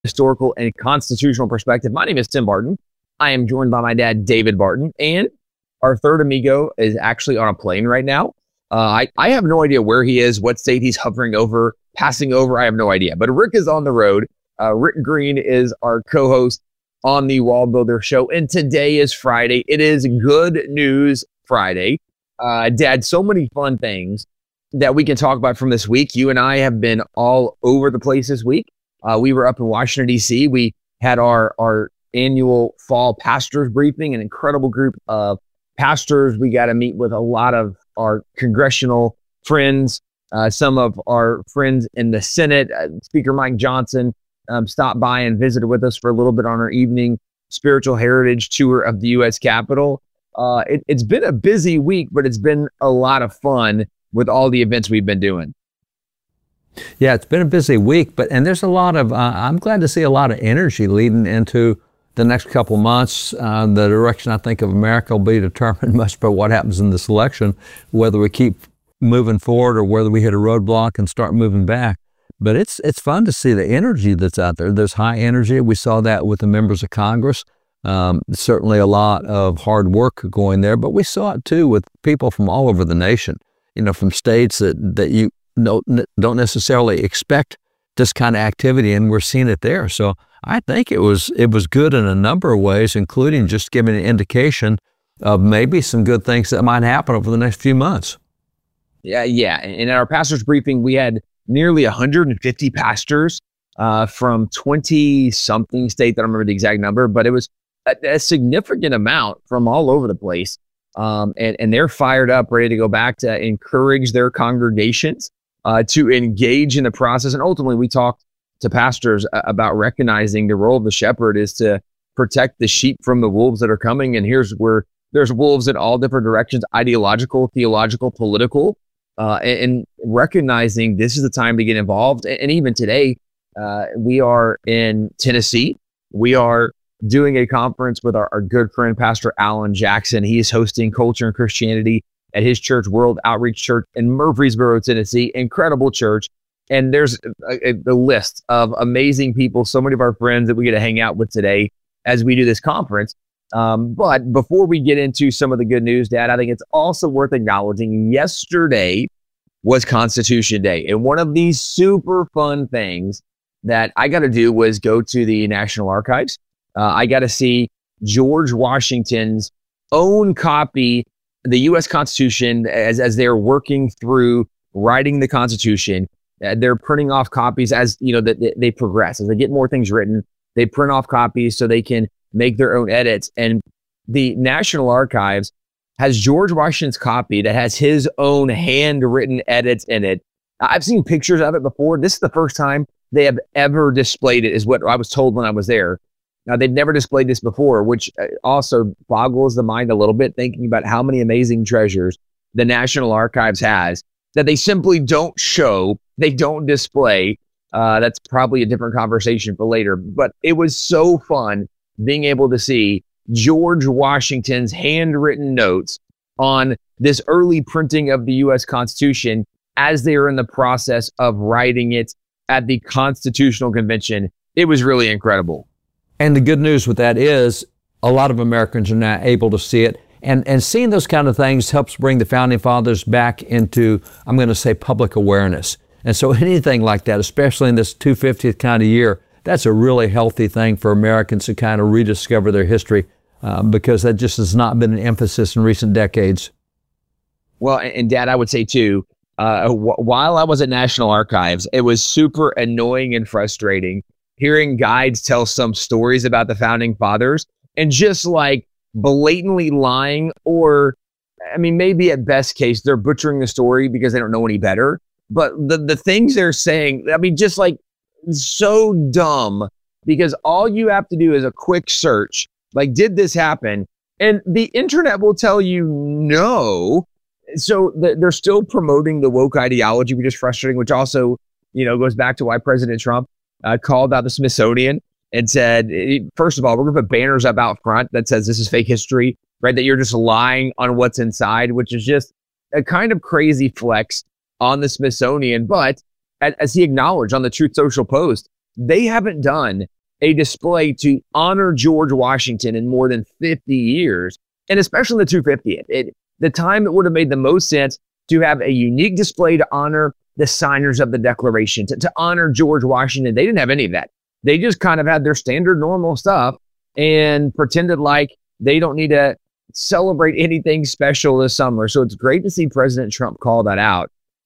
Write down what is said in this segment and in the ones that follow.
historical and constitutional perspective. My name is Tim Barton. I am joined by my dad, David Barton, and our third amigo is actually on a plane right now. I have no idea where he is, what state he's hovering over, passing over. I have no idea. But Rick is on the road. Rick Green is our co-host on the Wall Builder Show, and today is Friday. It is Good News Friday. Dad, so many fun things that we can talk about from this week. You and I have been all over the place this week. We were up in Washington, D.C. We had our annual fall pastors briefing, an incredible group of pastors. We got to meet with a lot of our congressional friends, some of our friends in the Senate. Speaker Mike Johnson stopped by and visited with us for a little bit on our evening spiritual heritage tour of the U.S. Capitol. It's been a busy week, but it's been a lot of fun with all the events we've been doing. Yeah, it's been a busy week, and there's a lot of, I'm glad to see a lot of energy leading into the next couple months. The direction, I think, of America will be determined much by what happens in this election, whether we keep moving forward or whether we hit a roadblock and start moving back. But it's fun to see the energy that's out there. There's high energy. We saw that with the members of Congress. Certainly a lot of hard work going there, but we saw it too with people from all over the nation, from states that you don't necessarily expect this kind of activity, and we're seeing it there. So I think it was good in a number of ways, including just giving an indication of maybe some good things that might happen over the next few months. Yeah. And in our pastors briefing, we had nearly 150 pastors from 20-something states. I don't remember the exact number, but it was a significant amount from all over the place. And they're fired up, ready to go back to encourage their congregations to engage in the process. And ultimately, we talked to pastors about recognizing the role of the shepherd is to protect the sheep from the wolves that are coming. And here's where there's wolves in all different directions: ideological, theological, political, and recognizing this is the time to get involved. And even today, we are in Tennessee. We are doing a conference with our good friend, Pastor Alan Jackson. He is hosting Culture and Christianity at his church, World Outreach Church in Murfreesboro, Tennessee. Incredible church. And there's a list of amazing people, so many of our friends that we get to hang out with today as we do this conference. But before we get into some of the good news, Dad, I think it's also worth acknowledging yesterday was Constitution Day. And one of these super fun things that I got to do was go to the National Archives. I got to see George Washington's own copy, the U.S. Constitution, as they're working through writing the Constitution. They're printing off copies as they progress. As they get more things written, they print off copies so they can make their own edits. And the National Archives has George Washington's copy that has his own handwritten edits in it. I've seen pictures of it before. This is the first time they have ever displayed it, is what I was told when I was there. Now, they've never displayed this before, which also boggles the mind a little bit, thinking about how many amazing treasures the National Archives has that they simply don't show, they don't display. That's probably a different conversation for later. But it was so fun being able to see George Washington's handwritten notes on this early printing of the U.S. Constitution as they are in the process of writing it at the Constitutional Convention. It was really incredible. And the good news with that is a lot of Americans are now able to see it. And seeing those kind of things helps bring the Founding Fathers back into, I'm going to say, public awareness. And so anything like that, especially in this 250th kind of year, that's a really healthy thing for Americans to kind of rediscover their history because that just has not been an emphasis in recent decades. Well, and Dad, I would say too, while I was at National Archives, it was super annoying and frustrating hearing guides tell some stories about the Founding Fathers and just like blatantly lying, or, I mean, maybe at best case, they're butchering the story because they don't know any better. But the things they're saying, I mean, just like so dumb, because all you have to do is a quick search, like, did this happen? And the internet will tell you no. So they're still promoting the woke ideology, which is frustrating, which also, goes back to why President Trump called out the Smithsonian and said, first of all, we're going to put banners up out front that says this is fake history, right? That you're just lying on what's inside, which is just a kind of crazy flex on the Smithsonian. But as he acknowledged on the Truth Social post, They haven't done a display to honor George Washington in more than 50 years, and especially the 250th. The time it would have made the most sense to have a unique display to honor the signers of the Declaration, to honor George Washington. They didn't have any of that. They just kind of had their standard normal stuff and pretended like they don't need to celebrate anything special this summer. So it's great to see President Trump call that out.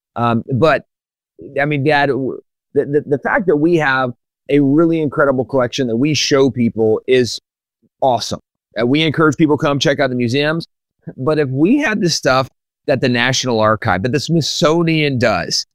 But I mean, Dad, the fact that we have a really incredible collection that we show people is awesome. We encourage people to come check out the museums. But if we had the stuff that the National Archive, that the Smithsonian does,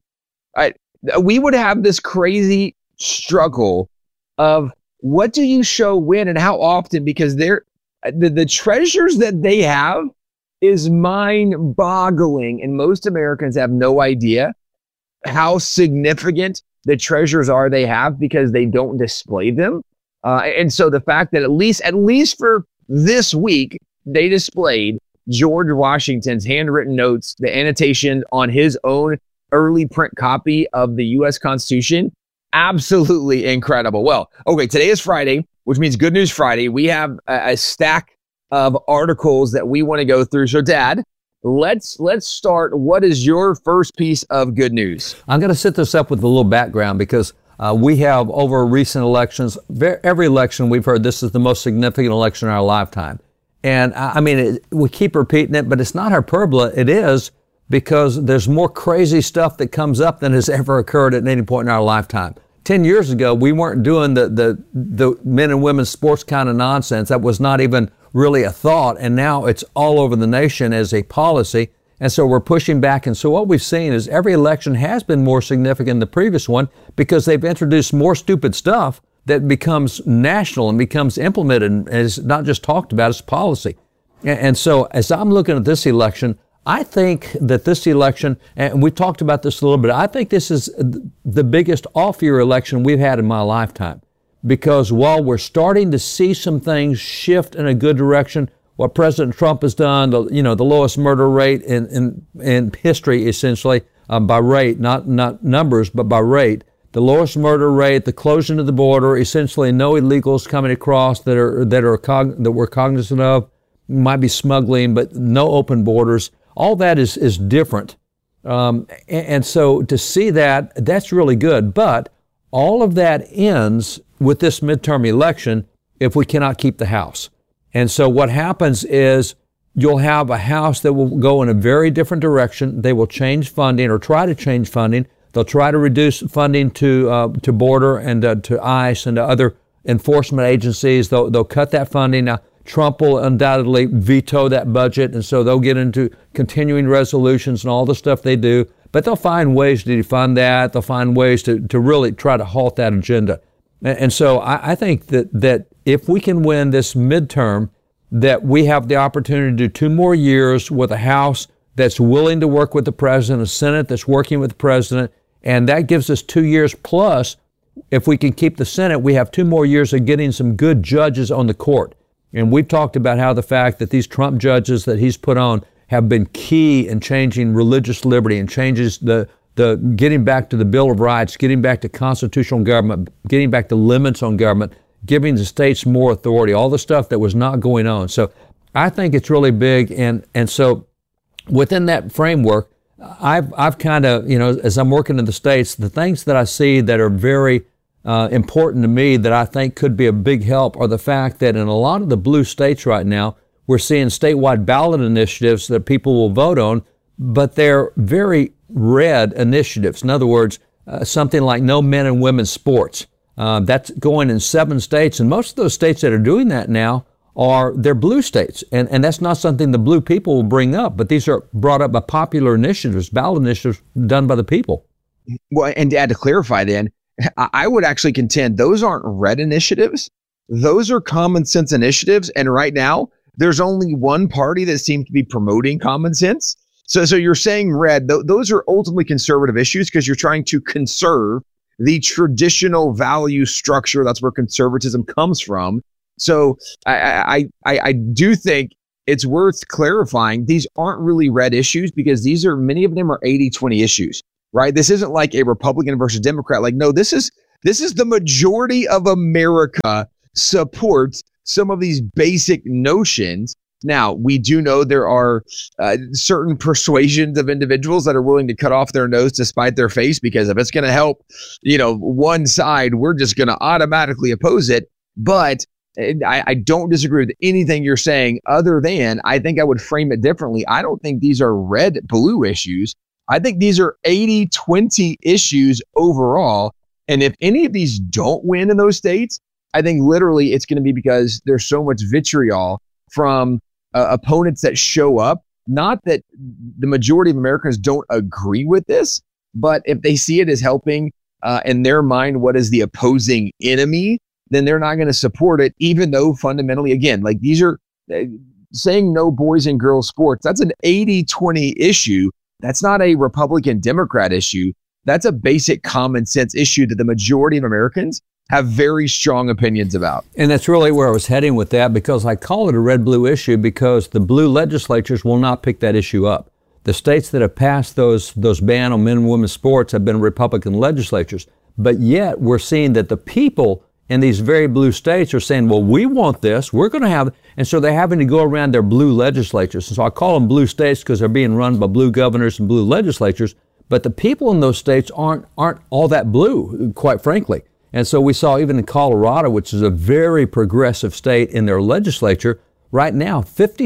we would have this crazy struggle of what do you show when and how often, because the treasures that they have is mind-boggling, and most Americans have no idea how significant the treasures are they have because they don't display them. And so the fact that at least for this week, they displayed George Washington's handwritten notes, the annotation on his own early print copy of the U.S. Constitution. Absolutely incredible. Well, okay, today is Friday, which means Good News Friday. We have a stack of articles that we want to go through. So, Dad, let's start. What is your first piece of good news? I'm going to set this up with a little background because we have over recent elections, every election we've heard this is the most significant election in our lifetime. And I mean, we keep repeating it, but it's not hyperbole. It is because there's more crazy stuff that comes up than has ever occurred at any point in our lifetime. 10 years ago, we weren't doing the men and women's sports kind of nonsense. That was not even really a thought. And now it's all over the nation as a policy. And so we're pushing back. And so what we've seen is every election has been more significant than the previous one because they've introduced more stupid stuff that becomes national and becomes implemented and is not just talked about as policy. And so as I'm looking at this election, I think that this election, and we talked about this a little bit, I think this is the biggest off-year election we've had in my lifetime. Because while we're starting to see some things shift in a good direction, what President Trump has done, the lowest murder rate in history, essentially, by rate, not numbers, but by rate, the lowest murder rate, the closing of the border, essentially no illegals coming across that we're cognizant of, might be smuggling, but no open borders. All that is different. And so to see that, that's really good. But all of that ends with this midterm election if we cannot keep the House. And so what happens is you'll have a House that will go in a very different direction. They will change funding or try to change funding. They'll try to reduce funding to border and to ICE and to other enforcement agencies. They'll cut that funding. Now, Trump will undoubtedly veto that budget, and so they'll get into continuing resolutions and all the stuff they do. But they'll find ways to defund that. They'll find ways to really try to halt that agenda. And so I think that if we can win this midterm, that we have the opportunity to do 2 more years with a House that's willing to work with the president, a Senate that's working with the president, and that gives us 2 years plus. If we can keep the Senate, we have 2 more years of getting some good judges on the court. And we've talked about how the fact that these Trump judges that he's put on have been key in changing religious liberty and changes the getting back to the Bill of Rights, getting back to constitutional government, getting back to limits on government, giving the states more authority, all the stuff that was not going on. So I think it's really big. And so within that framework, I've kind of, as I'm working in the states, the things that I see that are very important to me that I think could be a big help are the fact that in a lot of the blue states right now, we're seeing statewide ballot initiatives that people will vote on, but they're very red initiatives. In other words, something like no men and women's sports. That's going in 7 states, and most of those states that are doing that now they're blue states, and that's not something the blue people will bring up, but these are brought up by popular initiatives, ballot initiatives done by the people. Well, and to add to clarify then, I would actually contend those aren't red initiatives. Those are common sense initiatives, and right now, there's only one party that seems to be promoting common sense. So you're saying red, those are ultimately conservative issues because you're trying to conserve the traditional value structure. That's where conservatism comes from. So I do think it's worth clarifying. These aren't really red issues because many of them are 80-20 issues, right? This isn't like a Republican versus Democrat. Like, no, this is This is the majority of America supports some of these basic notions. Now, we do know there are certain persuasions of individuals that are willing to cut off their nose to spite their face, because if it's going to help, one side, we're just going to automatically oppose it. But I don't disagree with anything you're saying, other than I think I would frame it differently. I don't think these are red-blue issues. I think these are 80-20 issues overall. And if any of these don't win in those states, I think literally it's going to be because there's so much vitriol from opponents that show up. Not that the majority of Americans don't agree with this, but if they see it as helping in their mind what is the opposing enemy, then they're not going to support it, even though fundamentally, again, like these are saying no boys and girls sports. That's an 80-20 issue. That's not a Republican Democrat issue. That's a basic common sense issue that the majority of Americans have very strong opinions about. And that's really where I was heading with that, because I call it a red-blue issue because the blue legislatures will not pick that issue up. The states that have passed those ban on men and women's sports have been Republican legislatures. But yet we're seeing that the people in these very blue states are saying, well, we want this, we're going to have, and so they're having to go around their blue legislatures. And so I call them blue states because they're being run by blue governors and blue legislatures, but the people in those states aren't all that blue, quite frankly. And so we saw even in Colorado, which is a very progressive state in their legislature, right now,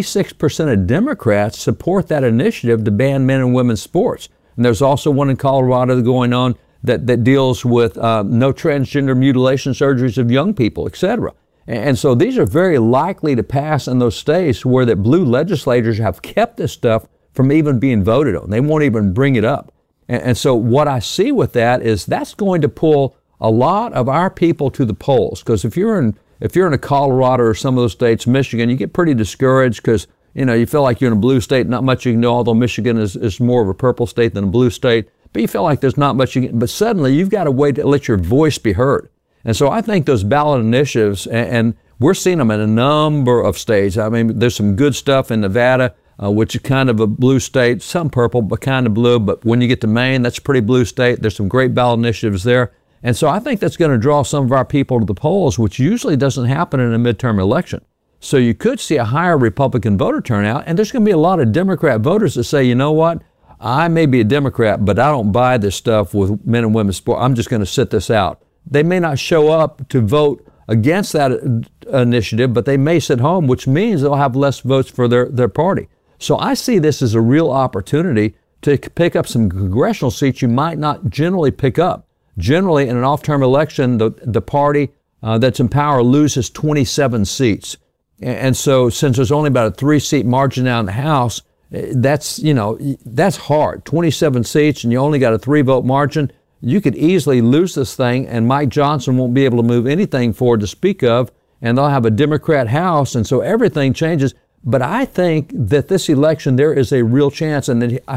56% of Democrats support that initiative to ban men and women's sports. And there's also one in Colorado going on that deals with no transgender mutilation surgeries of young people, et cetera. And so these are very likely to pass in those states where the blue legislators have kept this stuff from even being voted on. They won't even bring it up. And so what I see with that is that's going to pull a lot of our people to the polls. Because if you're in a Colorado or some of those states, Michigan, you get pretty discouraged because you feel like you're in a blue state, not much you can do, although Michigan is more of a purple state than a blue state. But you feel like there's not much you can, but suddenly you've got a way to let your voice be heard. And so I think those ballot initiatives, and we're seeing them in a number of states. I mean, there's some good stuff in Nevada, which is kind of a blue state, some purple, but kind of blue. But when you get to Maine, that's a pretty blue state. There's some great ballot initiatives there. And so I think that's going to draw some of our people to the polls, which usually doesn't happen in a midterm election. So you could see a higher Republican voter turnout, and there's going to be a lot of Democrat voters that say, you know what? I may be a Democrat, but I don't buy this stuff with men and women's sport. I'm just going to sit this out. They may not show up to vote against that initiative, but they may sit home, which means they'll have less votes for their party. So I see this as a real opportunity to pick up some congressional seats you might not generally pick up. Generally, in an off-term election, the party that's in power loses 27 seats. And so since there's only about a 3-seat margin now in the House, that's hard. 27 seats and you only got a 3-vote margin. You could easily lose this thing, and Mike Johnson won't be able to move anything forward to speak of, and they'll have a Democrat House, and so everything changes. But I think that this election, there is a real chance. And then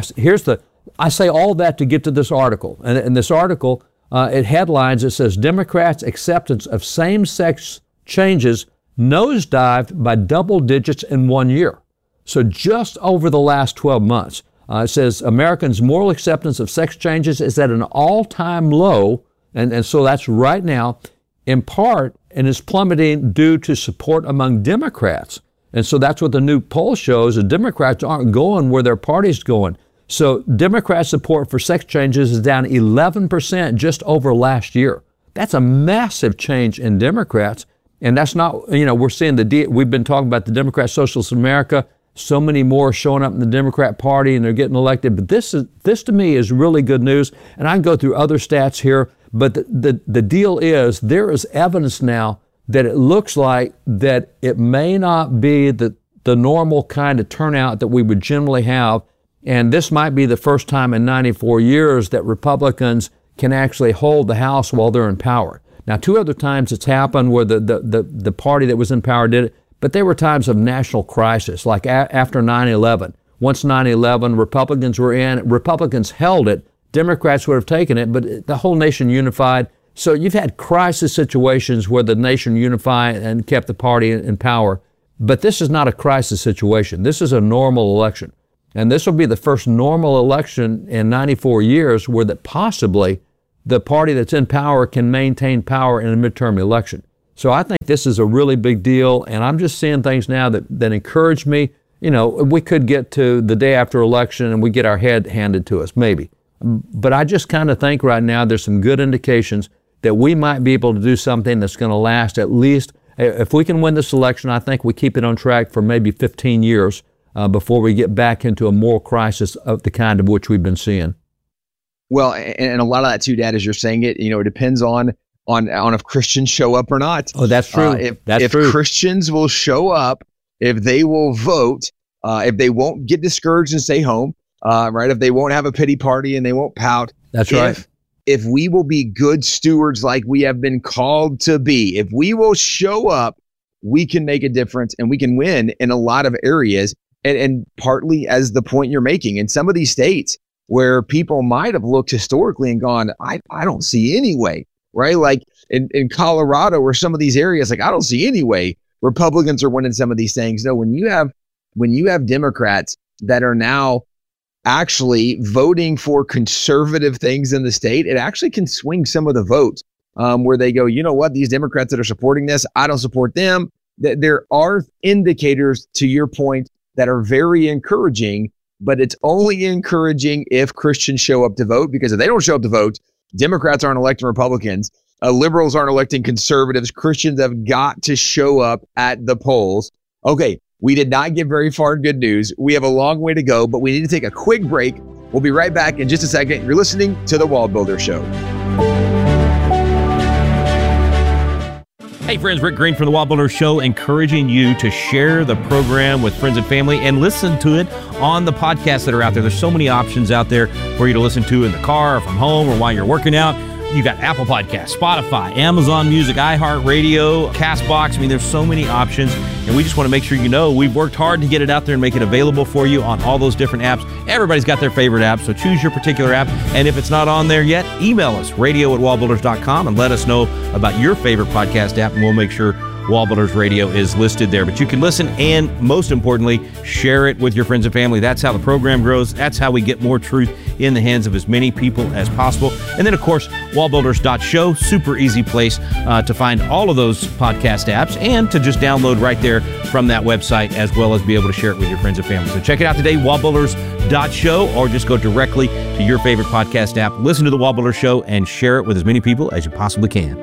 I say all that to get to this article. And in this article, it headlines, it says, Democrats' acceptance of same-sex changes nosedived by double digits in 1 year. So just over the last 12 months, it says Americans' moral acceptance of sex changes is at an all-time low, and so that's right now, in part, and is plummeting due to support among Democrats. And so that's what the new poll shows, the Democrats aren't going where their party's going. So Democrat support for sex changes is down 11% just over last year. That's a massive change in Democrats, and that's not, we're seeing we've been talking about the Democrat Socialists of America, so many more showing up in the Democrat Party and they're getting elected. But this to me is really good news. And I can go through other stats here, but the deal is there is evidence now that it looks like that it may not be the normal kind of turnout that we would generally have. And this might be the first time in 94 years that Republicans can actually hold the House while they're in power. Now, 2 other times it's happened where the party that was in power did it. But there were times of national crisis, like after 9/11. Once 9/11, Republicans were in, Republicans held it, Democrats would have taken it, but the whole nation unified. So you've had crisis situations where the nation unified and kept the party in power. But this is not a crisis situation. This is a normal election. And this will be the first normal election in 94 years where that possibly the party that's in power can maintain power in a midterm election. So I think this is a really big deal, and I'm just seeing things now that encourage me. You know, we could get to the day after election and we get our head handed to us, maybe. But I just kind of think right now there's some good indications that we might be able to do something that's going to last at least, if we can win this election, I think we keep it on track for maybe 15 years before we get back into a moral crisis of the kind of which we've been seeing. Well, and a lot of that too, Dad, as you're saying it, you know, it depends on if Christians show up or not. Oh, that's true. If Christians will show up, if they will vote, if they won't get discouraged and stay home, right? If they won't have a pity party and they won't pout. That's right. If we will be good stewards like we have been called to be, if we will show up, we can make a difference and we can win in a lot of areas. And partly as the point you're making, in some of these states where people might have looked historically and gone, I don't see any way, right? Like in Colorado or some of these areas, like I don't see any way Republicans are winning some of these things. No, when you have Democrats that are now actually voting for conservative things in the state, it actually can swing some of the votes where they go, you know what, these Democrats that are supporting this, I don't support them. There are indicators, to your point, that are very encouraging, but it's only encouraging if Christians show up to vote, because if they don't show up to vote, Democrats aren't electing Republicans, liberals aren't electing conservatives. Christians have got to show up at the polls. Okay, we did not get very far in good news. We have a long way to go, but we need to take a quick break. We'll be right back in just a second. You're listening to The Wall Builder Show. Hey friends, Rick Green from The Wall Builder Show, encouraging you to share the program with friends and family and listen to it on the podcasts that are out there. There's so many options out there for you to listen to in the car or from home or while you're working out. You got Apple Podcasts, Spotify, Amazon Music, iHeartRadio, CastBox. I mean, there's so many options, and we just want to make sure you know we've worked hard to get it out there and make it available for you on all those different apps. Everybody's got their favorite app, so choose your particular app. And if it's not on there yet, email us, radio@wallbuilders.com, and let us know about your favorite podcast app, and we'll make sure Wall Builders Radio is listed there. But you can listen and, most importantly, share it with your friends and family. That's how the program grows. That's how we get more truth in the hands of as many people as possible. And then, of course, wallbuilders.show, super easy place to find all of those podcast apps and to just download right there from that website, as well as be able to share it with your friends and family. So check it out today, wallbuilders.show, or just go directly to your favorite podcast app, listen to the Wall Builder Show, and share it with as many people as you possibly can.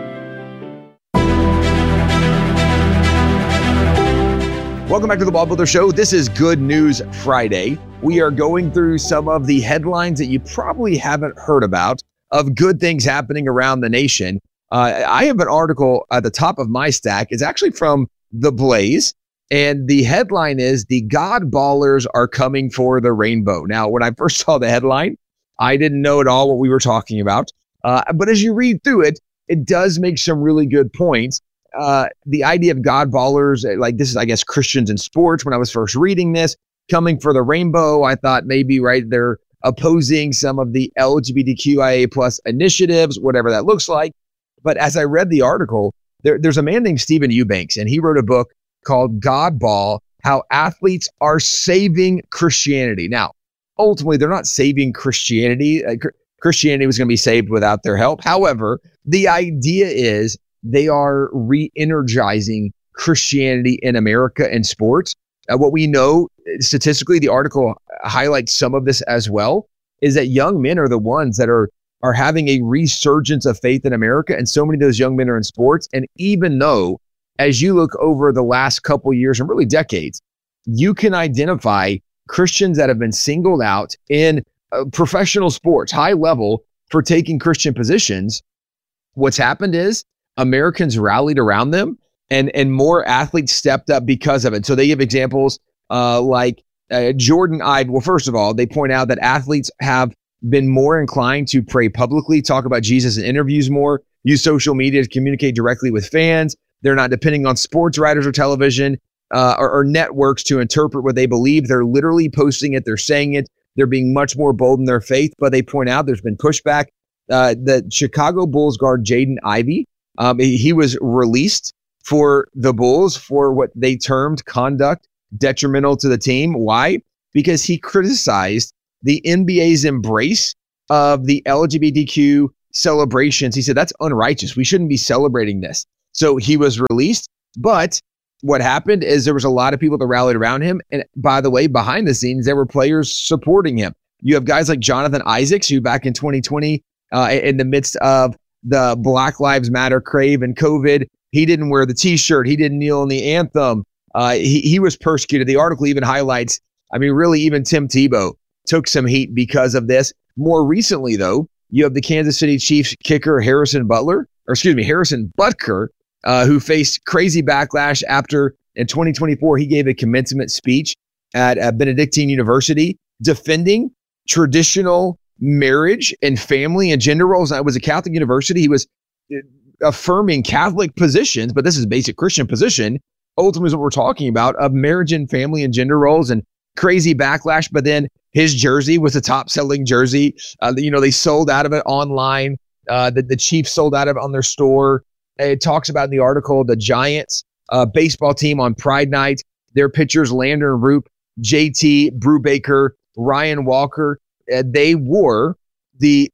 Welcome back to the Wall Builder Show. This is Good News Friday. We are going through some of the headlines that you probably haven't heard about of good things happening around the nation. I have an article at the top of my stack. It's actually from The Blaze, and the headline is, "The God Ballers are coming for the rainbow." Now, when I first saw the headline, I didn't know at all what we were talking about. But as you read through it, it does make some really good points. The idea of God Ballers, like this is, I guess, Christians in sports. When I was first reading this, coming for the rainbow, I thought maybe, right, they're opposing some of the LGBTQIA plus initiatives, whatever that looks like. But as I read the article, there's a man named Stephen Eubanks, and he wrote a book called God Ball, How Athletes Are Saving Christianity. Now, ultimately, they're not saving Christianity. Christianity was going to be saved without their help. However, the idea is they are re-energizing Christianity in America and sports. What we know statistically, the article highlights some of this as well, is that young men are the ones that are having a resurgence of faith in America. And so many of those young men are in sports. And even though, as you look over the last couple years and really decades, you can identify Christians that have been singled out in professional sports, high level, for taking Christian positions, what's happened is Americans rallied around them, and more athletes stepped up because of it. So they give examples like Jordan Ive. Well, first of all, they point out that athletes have been more inclined to pray publicly, talk about Jesus in interviews more, use social media to communicate directly with fans. They're not depending on sports writers or television or networks to interpret what they believe. They're literally posting it. They're saying it. They're being much more bold in their faith. But they point out there's been pushback. The Chicago Bulls guard Jaden Ivey, he was released for the Bulls for what they termed conduct detrimental to the team. Why? Because he criticized the NBA's embrace of the LGBTQ celebrations. He said, that's unrighteous. We shouldn't be celebrating this. So he was released. But what happened is there was a lot of people that rallied around him. And by the way, behind the scenes, there were players supporting him. You have guys like Jonathan Isaacs, who back in 2020, in the midst of the Black Lives Matter crave and COVID, he didn't wear the T-shirt. He didn't kneel in the anthem. He was persecuted. The article even highlights, really even Tim Tebow took some heat because of this. More recently, though, you have the Kansas City Chiefs kicker Harrison Butker, who faced crazy backlash after in 2024, he gave a commencement speech at Benedictine University defending traditional marriage and family and gender roles. It was a Catholic university. He was affirming Catholic positions, but this is basic Christian position. Ultimately is what we're talking about, of marriage and family and gender roles, and crazy backlash. But then his jersey was a top selling jersey. They sold out of it online. The Chiefs sold out of it on their store. It talks about in the article, the Giants baseball team on Pride Night, their pitchers, Landon Roop, JT Brubaker, Ryan Walker, they wore the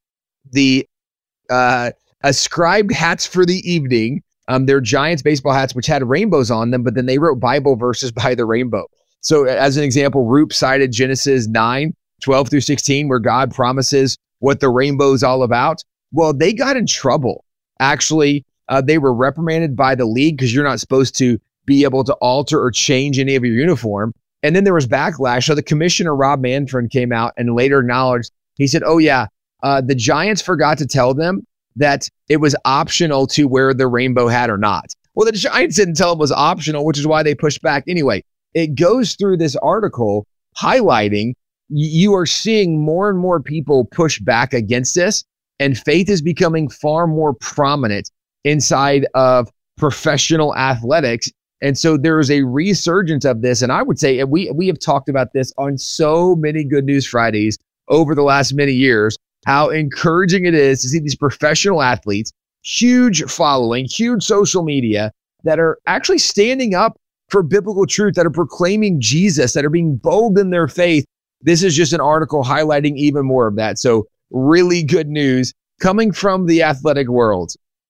ascribed hats for the evening. Their Giants baseball hats, which had rainbows on them, but then they wrote Bible verses by the rainbow. So as an example, Roop cited Genesis 9:12-16, where God promises what the rainbow is all about. Well, they got in trouble. Actually, they were reprimanded by the league because you're not supposed to be able to alter or change any of your uniform. And then there was backlash. So the commissioner, Rob Manfred, came out and later acknowledged, he said, the Giants forgot to tell them that it was optional to wear the rainbow hat or not. Well, the Giants didn't tell them it was optional, which is why they pushed back. Anyway, it goes through this article highlighting you are seeing more and more people push back against this, and faith is becoming far more prominent inside of professional athletics. And so there is a resurgence of this. And I would say, and we have talked about this on so many Good News Fridays over the last many years, how encouraging it is to see these professional athletes, huge following, huge social media, that are actually standing up for biblical truth, that are proclaiming Jesus, that are being bold in their faith. This is just an article highlighting even more of that. So really good news coming from the athletic world.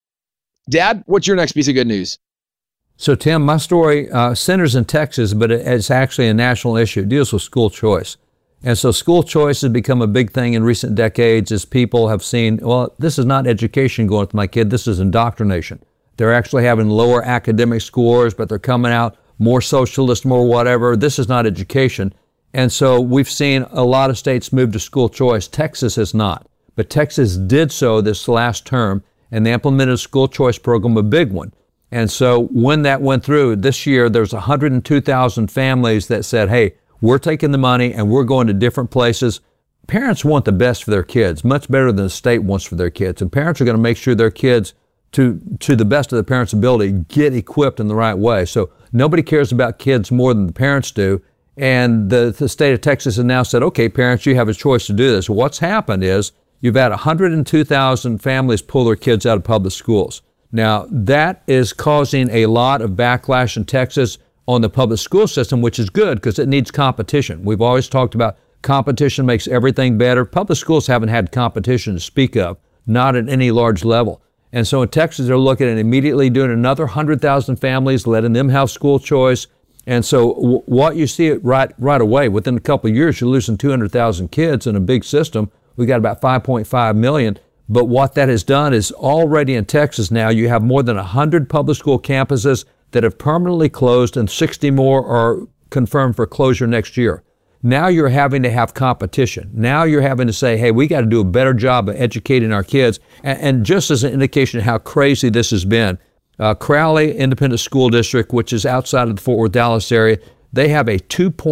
Dad, what's your next piece of good news? So, Tim, my story centers in Texas, but it's actually a national issue. It deals with school choice. And so school choice has become a big thing in recent decades as people have seen, well, this is not education going with my kid, this is indoctrination. They're actually having lower academic scores, but they're coming out more socialist, more whatever. This is not education. And so we've seen a lot of states move to school choice. Texas has not. But Texas did so this last term, and they implemented a school choice program, a big one. And so when that went through this year, there's 102,000 families that said, hey, we're taking the money and we're going to different places. Parents want the best for their kids, much better than the state wants for their kids. And parents are going to make sure their kids, to the best of the parents' ability, get equipped in the right way. So nobody cares about kids more than the parents do. And the state of Texas has now said, okay, parents, you have a choice to do this. What's happened is you've had 102,000 families pull their kids out of public schools. Now, that is causing a lot of backlash in Texas on the public school system, which is good because it needs competition. We've always talked about competition makes everything better. Public schools haven't had competition to speak of, not at any large level. And so in Texas, they're looking at immediately doing another 100,000 families, letting them have school choice. And so what you see it right away, within a couple of years, you're losing 200,000 kids in a big system. We got about 5.5 million. But what that has done is already in Texas now, you have more than 100 public school campuses that have permanently closed, and 60 more are confirmed for closure next year. Now you're having to have competition. Now you're having to say, hey, we got to do a better job of educating our kids. And just as an indication of how crazy this has been, Crowley Independent School District, which is outside of the Fort Worth, Dallas area, they have a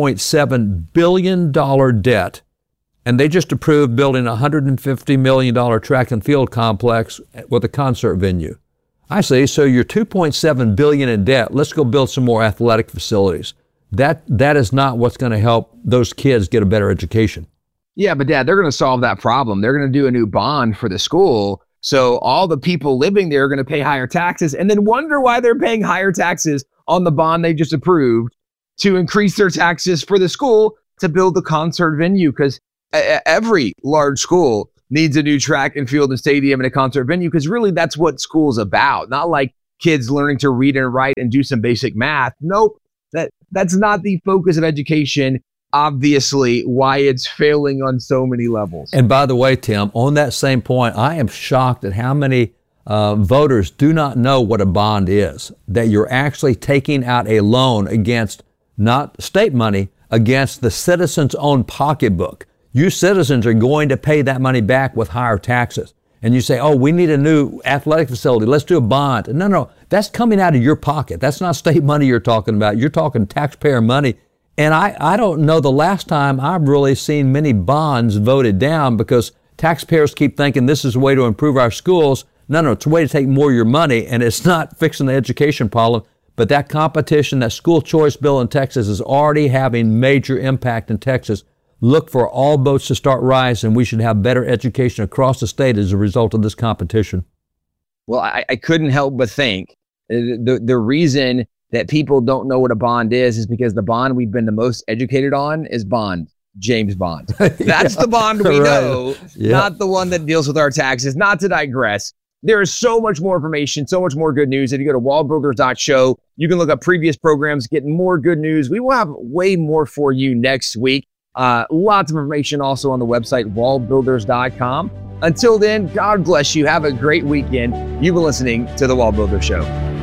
$2.7 billion debt. And they just approved building a $150 million track and field complex with a concert venue. I say, so you're $2.7 billion in debt. Let's go build some more athletic facilities. That is not what's going to help those kids get a better education. Yeah, but Dad, they're going to solve that problem. They're going to do a new bond for the school. So all the people living there are going to pay higher taxes and then wonder why they're paying higher taxes on the bond they just approved to increase their taxes for the school to build the concert venue. Because every large school needs a new track and field and stadium and a concert venue, because really that's what school's about. Not like kids learning to read and write and do some basic math. Nope, that's not the focus of education. Obviously, why it's failing on so many levels. And by the way, Tim, on that same point, I am shocked at how many voters do not know what a bond is, that you're actually taking out a loan against not state money, against the citizen's own pocketbook. You citizens are going to pay that money back with higher taxes. And you say, oh, we need a new athletic facility. Let's do a bond. No, that's coming out of your pocket. That's not state money you're talking about. You're talking taxpayer money. And I don't know the last time I've really seen many bonds voted down, because taxpayers keep thinking this is a way to improve our schools. No, it's a way to take more of your money, and it's not fixing the education problem. But that competition, that school choice bill in Texas is already having major impact in Texas. Look for all boats to start rising. We should have better education across the state as a result of this competition. Well, I couldn't help but think the reason that people don't know what a bond is because the bond we've been the most educated on is Bond, James Bond. That's the bond we know, not the one that deals with our taxes. Not to digress. There is so much more information, so much more good news. If you go to wallbuilders.show, you can look up previous programs, get more good news. We will have way more for you next week. Lots of information also on the website, wallbuilders.com. Until then, God bless you. Have a great weekend. You've been listening to The Wall Builder Show.